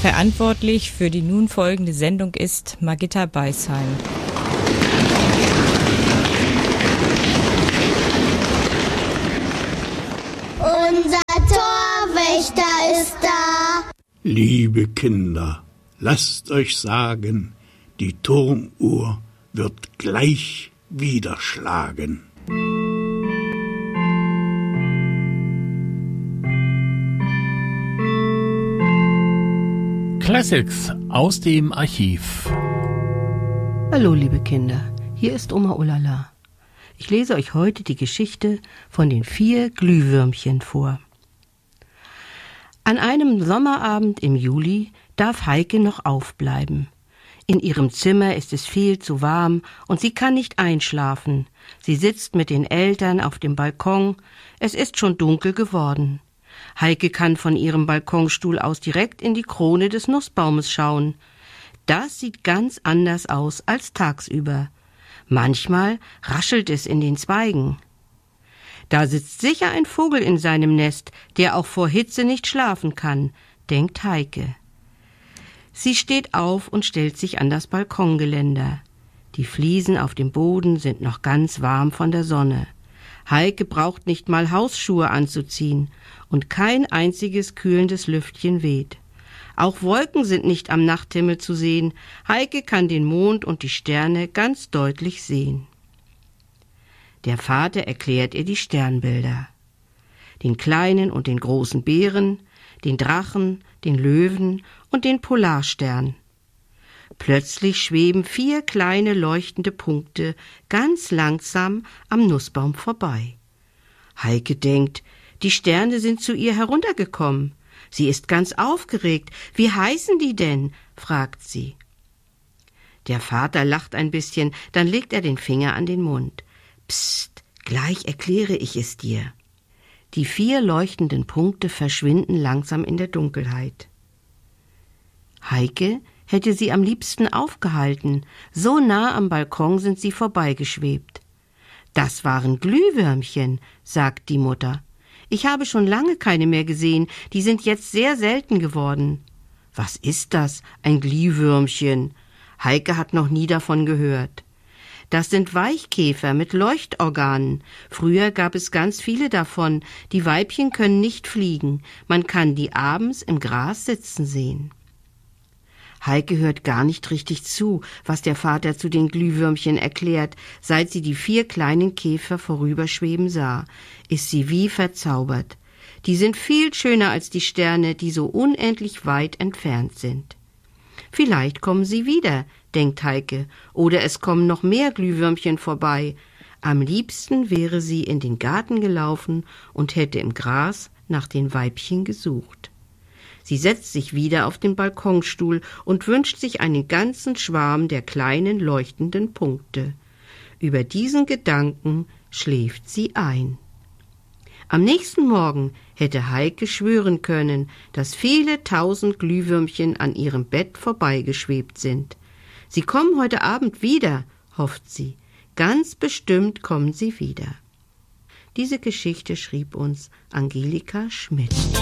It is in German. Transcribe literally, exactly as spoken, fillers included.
Verantwortlich für die nun folgende Sendung ist Margitta Beisheim. Unser Torwächter ist da. Liebe Kinder, lasst euch sagen, die Turmuhr wird gleich wieder schlagen. Classics aus dem Archiv. Hallo liebe Kinder, hier ist Oma Ulala. Ich lese euch heute die Geschichte von den vier Glühwürmchen vor. An einem Sommerabend im Juli darf Heike noch aufbleiben. In ihrem Zimmer ist es viel zu warm und sie kann nicht einschlafen. Sie sitzt mit den Eltern auf dem Balkon. Es ist schon dunkel geworden. Heike kann von ihrem Balkonstuhl aus direkt in die Krone des Nussbaumes schauen. Das sieht ganz anders aus als tagsüber. Manchmal raschelt es in den Zweigen. Da sitzt sicher ein Vogel in seinem Nest, der auch vor Hitze nicht schlafen kann, denkt Heike. Sie steht auf und stellt sich an das Balkongeländer. Die Fliesen auf dem Boden sind noch ganz warm von der Sonne. Heike braucht nicht mal Hausschuhe anzuziehen und kein einziges kühlendes Lüftchen weht. Auch Wolken sind nicht am Nachthimmel zu sehen. Heike kann den Mond und die Sterne ganz deutlich sehen. Der Vater erklärt ihr die Sternbilder. Den kleinen und den großen Bären, den Drachen, den Löwen und den Polarstern. Plötzlich schweben vier kleine leuchtende Punkte ganz langsam am Nussbaum vorbei. Heike denkt, die Sterne sind zu ihr heruntergekommen. Sie ist ganz aufgeregt. Wie heißen die denn? Fragt sie. Der Vater lacht ein bisschen, dann legt er den Finger an den Mund. Psst, gleich erkläre ich es dir. Die vier leuchtenden Punkte verschwinden langsam in der Dunkelheit. Heike hätte sie am liebsten aufgehalten. So nah am Balkon sind sie vorbeigeschwebt. Das waren Glühwürmchen, sagt die Mutter. Ich habe schon lange keine mehr gesehen, die sind jetzt sehr selten geworden. Was ist das, ein Glühwürmchen? Heike hat noch nie davon gehört. Das sind Weichkäfer mit Leuchtorganen. Früher gab es ganz viele davon. Die Weibchen können nicht fliegen. Man kann die abends im Gras sitzen sehen. Heike hört gar nicht richtig zu, was der Vater zu den Glühwürmchen erklärt. Seit sie die vier kleinen Käfer vorüberschweben sah, ist sie wie verzaubert. Die sind viel schöner als die Sterne, die so unendlich weit entfernt sind. Vielleicht kommen sie wieder, denkt Heike, oder es kommen noch mehr Glühwürmchen vorbei. Am liebsten wäre sie in den Garten gelaufen und hätte im Gras nach den Weibchen gesucht. Sie setzt sich wieder auf den Balkonstuhl und wünscht sich einen ganzen Schwarm der kleinen leuchtenden Punkte. Über diesen Gedanken schläft sie ein. Am nächsten Morgen hätte Heike schwören können, dass viele tausend Glühwürmchen an ihrem Bett vorbeigeschwebt sind. Sie kommen heute Abend wieder, hofft sie. Ganz bestimmt kommen sie wieder. Diese Geschichte schrieb uns Angelika Schmidt.